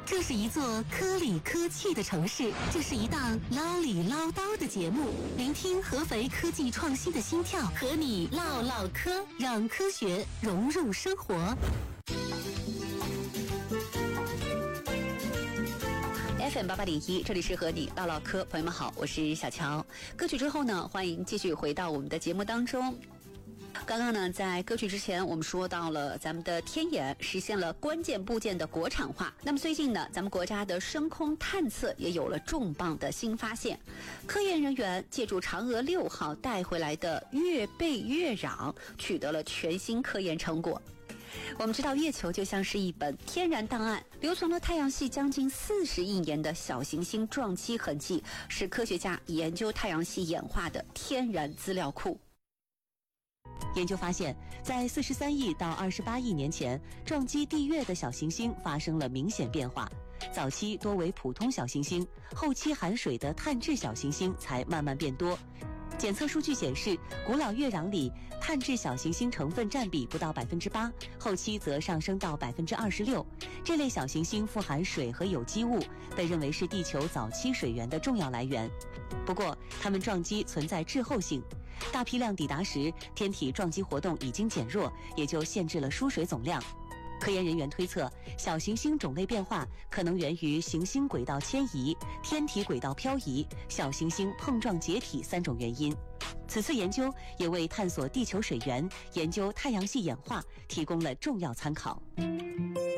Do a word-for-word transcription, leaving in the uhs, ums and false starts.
这是一座科里科气的城市，这是一档唠里唠叨的节目，聆听合肥科技创新的心跳，和你唠唠嗑，让科学融入生活。F M 八八点一，这里是和你唠唠嗑，朋友们好，我是小乔。歌曲之后呢，欢迎继续回到我们的节目当中。刚刚呢，在歌曲之前，我们说到了咱们的天眼实现了关键部件的国产化。那么最近呢，咱们国家的深空探测也有了重磅的新发现。科研人员借助嫦娥六号带回来的月背月壤，取得了全新科研成果。我们知道，月球就像是一本天然档案，留存了太阳系将近四十亿年的小行星撞击痕迹，是科学家研究太阳系演化的天然资料库。研究发现，在四十三亿到二十八亿年前，撞击地月的小行星发生了明显变化。早期多为普通小行星，后期含水的碳质小行星才慢慢变多。检测数据显示，古老月壤里碳质小行星成分占比不到百分之八，后期则上升到百分之二十六。这类小行星富含水和有机物，被认为是地球早期水源的重要来源。不过，它们撞击存在滞后性，大批量抵达时，天体撞击活动已经减弱，也就限制了输水总量。科研人员推测，小行星种类变化可能源于行星轨道迁移、天体轨道漂移、小行星碰撞解体三种原因。此次研究也为探索地球水源、研究太阳系演化提供了重要参考。